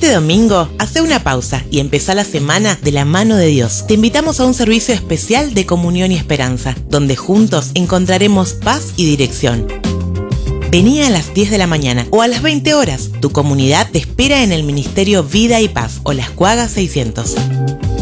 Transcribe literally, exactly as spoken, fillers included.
Este domingo, hace una pausa y empezá la semana de la mano de Dios. Te invitamos a un servicio especial de comunión y esperanza, donde juntos encontraremos paz y dirección. Vení a las diez de la mañana o a las veinte horas. Tu comunidad te espera en el Ministerio Vida y Paz o Las Cuagas seiscientos.